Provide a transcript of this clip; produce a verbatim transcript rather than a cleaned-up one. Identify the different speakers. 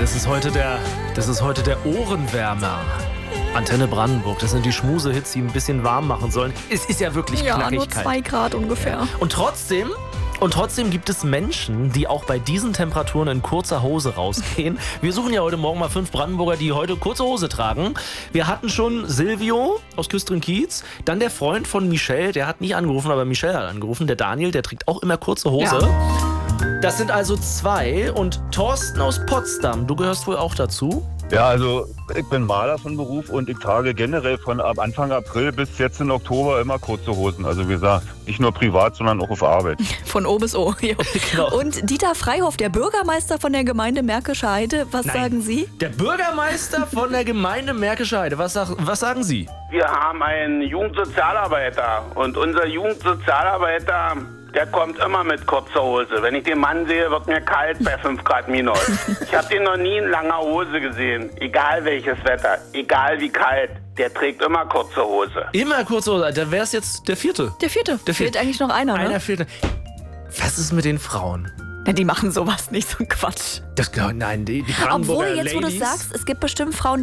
Speaker 1: das ist heute der, das ist heute der Ohrenwärmer. Antenne Brandenburg, das sind die Schmuse-Hits, die ein bisschen warm machen sollen. Es ist ja wirklich
Speaker 2: Ja,
Speaker 1: knackig
Speaker 2: nur
Speaker 1: kalt.
Speaker 2: zwei Grad ungefähr.
Speaker 1: Ja. Und trotzdem, und trotzdem gibt es Menschen, die auch bei diesen Temperaturen in kurzer Hose rausgehen. Wir suchen ja heute Morgen mal fünf Brandenburger, die heute kurze Hose tragen. Wir hatten schon Silvio aus Küstrin-Kiez, dann der Freund von Michelle, der hat nicht angerufen, aber Michelle hat angerufen. Der Daniel, der trägt auch immer kurze Hose.
Speaker 2: Ja.
Speaker 1: Das sind also zwei. Und Thorsten aus Potsdam, du gehörst wohl auch dazu?
Speaker 3: Ja, also ich bin Maler von Beruf und ich trage generell von ab Anfang April bis jetzt in Oktober immer kurze Hosen. Also wie gesagt, nicht nur privat, sondern auch auf Arbeit.
Speaker 2: Von O bis O. Jo.
Speaker 1: Genau.
Speaker 2: Und Dieter Freihoff, der Bürgermeister von der Gemeinde Märkische Heide, was
Speaker 1: Nein.
Speaker 2: sagen Sie?
Speaker 1: Der Bürgermeister von der Gemeinde Märkische Heide, was, sag, was sagen Sie?
Speaker 4: Wir haben einen Jugendsozialarbeiter und unser Jugendsozialarbeiter, der kommt immer mit kurzer Hose. Wenn ich den Mann sehe, wird mir kalt bei fünf Grad minus. Ich habe den noch nie in langer Hose gesehen, egal welches Wetter, egal wie kalt. Der trägt immer kurze Hose.
Speaker 1: Immer kurze Hose, da wäre es jetzt der vierte.
Speaker 2: Der vierte.
Speaker 1: Der
Speaker 2: Fehlt
Speaker 1: vierte.
Speaker 2: eigentlich noch einer, ne?
Speaker 1: Einer fehlte. Was ist mit den Frauen?
Speaker 2: Na, die machen sowas nicht, so ein Quatsch.
Speaker 1: Das, nein, die, die
Speaker 2: Obwohl,
Speaker 1: Brandenburger
Speaker 2: jetzt wo du
Speaker 1: Ladies.
Speaker 2: sagst, es gibt bestimmt Frauen,